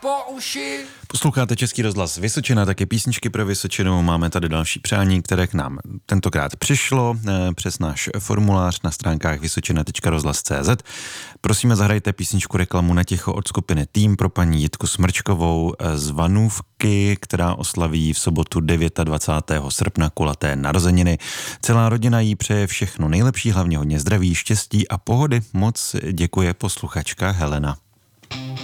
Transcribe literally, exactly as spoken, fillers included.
po uši. Posloucháte Český rozhlas Vysočina, taky písničky pro Vysočinu. Máme tady další přání, které k nám tentokrát přišlo přes náš formulář na stránkách vysočina tečka rozhlas tečka cé zet. Prosíme, zahrajte písničku Reklamu na ticho od skupiny Tým pro paní Jitku Smrčkovou z Vanůvky, která oslaví v sobotu dvacátého devátého srpna kulaté narozeniny. Celá rodina jí přeje všechno nejlepší, hlavně hodně zdraví, štěstí a pohody. Moc děkuje posluchačka Helena.